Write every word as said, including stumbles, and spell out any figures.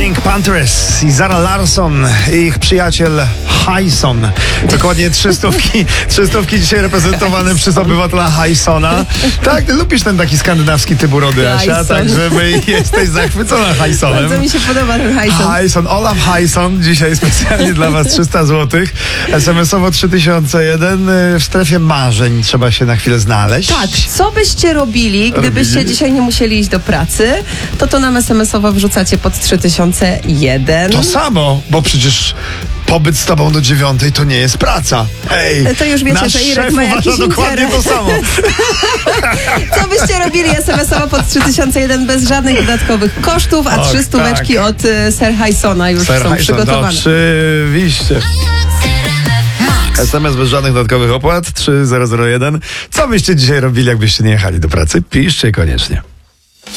Pink Panthers i Zara Larsson i ich przyjaciel Hyson. Dokładnie trzystówki, trzystówki dzisiaj reprezentowane przez obywatela Hysona. Tak, ty lubisz ten taki skandynawski typ urody, Asia, Hyson. także my jesteś zachwycona Hysonem. Bardzo mi się podoba ten Hyson. Hyson, Olaf Hyson, dzisiaj specjalnie dla was trzysta złotych. es em esowo trzy tysiące jeden. W strefie marzeń trzeba się na chwilę znaleźć. Tak, co byście robili, gdybyście Robili? dzisiaj nie musieli iść do pracy? To to nam es em esowo wrzucacie pod trzy tysiące jeden. To samo, bo przecież pobyt z tobą do dziewiątej to nie jest praca. Ej, To już wiecie, nasz że Irek szef ma uważa jakiś dokładnie interes. to samo. Co byście robili es em esowo pod trzy tysiące jeden bez żadnych dodatkowych kosztów, a Och, trzy stóweczki tak. od y, Sir Hysona już Sir są Hyson, przygotowane. oczywiście. es em es bez żadnych dodatkowych opłat trzy tysiące jeden. Co byście dzisiaj robili, jakbyście nie jechali do pracy? Piszcie koniecznie.